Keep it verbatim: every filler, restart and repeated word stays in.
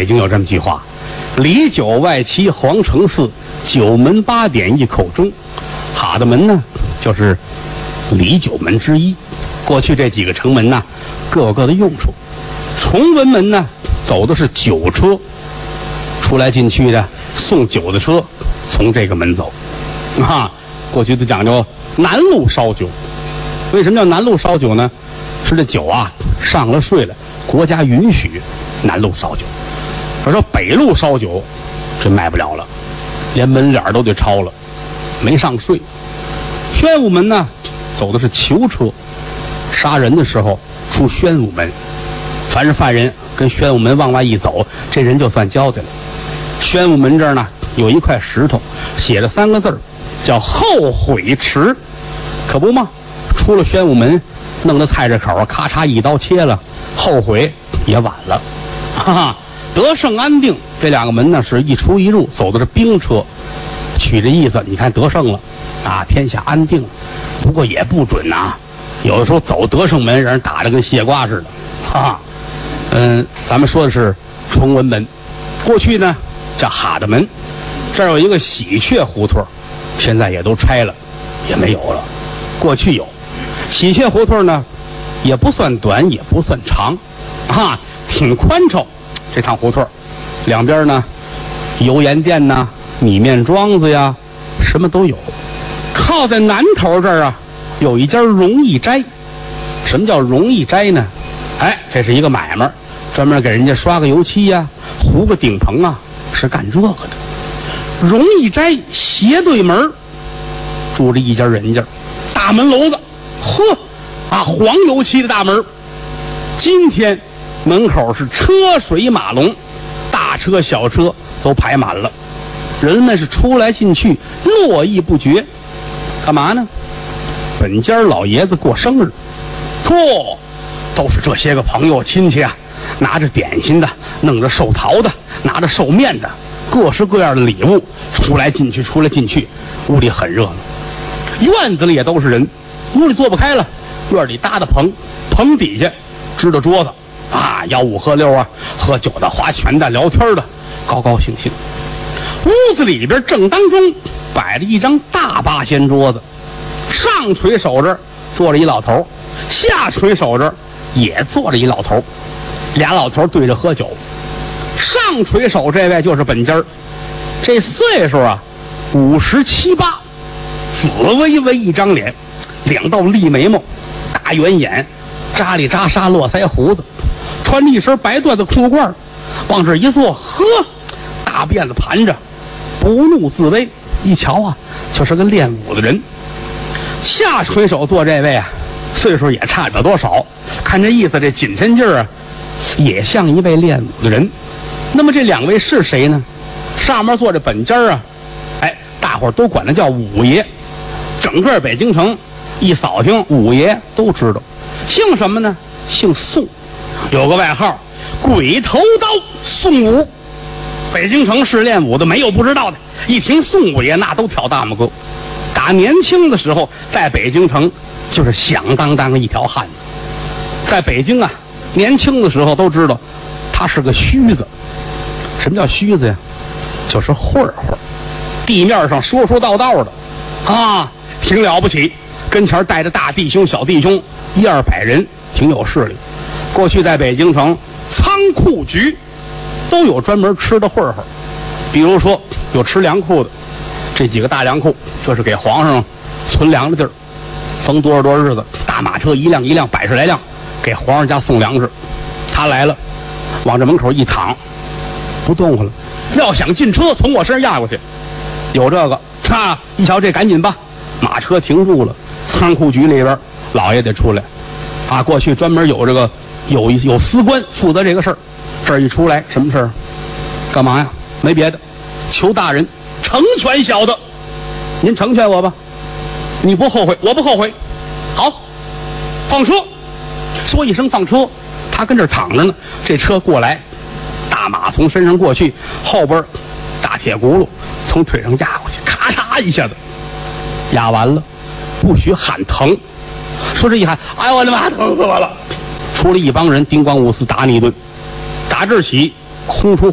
北京有这么句话：里九外七皇城四，九门八点一口钟。哈的门呢，就是里九门之一。过去这几个城门呢，各有各的用处。崇文门呢，走的是酒车，出来进去的送酒的车从这个门走。啊，过去都讲究南路烧酒。为什么叫南路烧酒呢？是这酒啊上了税了，国家允许南路烧酒。我说北路烧酒，这卖不了了，连门脸都得抄了，没上税。宣武门呢，走的是囚车，杀人的时候出宣武门，凡是犯人跟宣武门往外一走，这人就算交代了。宣武门这儿呢有一块石头，写了三个字叫后悔池，可不吗？出了宣武门，弄到菜市口，咔嚓一刀切了，后悔也晚了。哈哈，德胜安定这两个门呢是一出一入，走的是兵车，取这意思，你看得胜了啊，天下安定了。不过也不准啊，有的时候走德胜门，让人打得跟蟹瓜似的。哈哈，嗯，咱们说的是崇文门，过去呢叫哈的门，这儿有一个喜鹊胡同，现在也都拆了，也没有了。过去有喜鹊胡同呢，也不算短，也不算长，啊，挺宽敞。这趟胡同两边呢，油盐店呐、米面庄子呀，什么都有。靠在南头这儿啊，有一家容易斋。什么叫容易斋呢？哎，这是一个买卖，专门给人家刷个油漆呀、糊个顶棚啊，是干这个的。容易斋斜对门住着一家人家，大门楼子，呵啊，黄油漆的大门。今天门口是车水马龙，大车小车都排满了，人们是出来进去络绎不绝。干嘛呢？本家老爷子过生日，嚯，都是这些个朋友亲戚啊，拿着点心的，弄着寿桃的，拿着寿面的，各式各样的礼物，出来进去出来进去，屋里很热闹。院子里也都是人，屋里坐不开了，院里搭的棚，棚底下支着桌子啊，吆五喝六啊，喝酒的、划拳的、聊天的，高高兴兴。屋子里边正当中摆着一张大八仙桌子，上垂手这儿坐着一老头，下垂手这儿也坐着一老头，俩老头对着喝酒。上垂手这位就是本家，这岁数啊五十七八，紫微微一张脸，两道立眉毛，大圆眼，扎里扎沙络腮胡子，穿着一身白缎子裤褂，往这一坐，呵，大辫子盘着，不怒自威，一瞧啊就是个练武的人。下垂手坐这位啊，岁数也差不了多少，看这意思，这紧身劲儿啊，也像一位练武的人。那么这两位是谁呢？上面坐着本家啊，哎，大伙儿都管他叫五爷。整个北京城一扫听，五爷都知道。姓什么呢？姓宋，有个外号鬼头刀宋武。北京城市练武的没有不知道的，一听宋五爷那都挑大拇哥。打年轻的时候在北京城就是响当当一条汉子。在北京啊，年轻的时候都知道他是个须子。什么叫须子呀？就是混混，地面上说说道道的啊，挺了不起。跟前带着大弟兄小弟兄一二百人，挺有势力。过去在北京城仓库局都有专门吃的混混，比如说有吃粮库的，这几个大粮库这是给皇上存粮的地儿，逢多少多少日子，大马车一辆一辆百十来辆给皇上家送粮食。他来了，往这门口一躺，不动了，要想进车从我身上压过去，有这个啊，一瞧这赶紧吧，马车停住了，仓库局里边老爷得出来啊。过去专门有这个有有司官负责这个事儿，这儿一出来什么事儿？干嘛呀？没别的，求大人成全小的，您成全我吧，你不后悔，我不后悔。好，放车，说一声放车，他跟这儿躺着呢，这车过来，大马从身上过去，后边大铁轱辘从腿上压过去，咔嚓一下子压完了，不许喊疼，说这一喊，哎呦我的妈，疼死我了！出来一帮人，叮咣五四打你一顿，打这儿起空出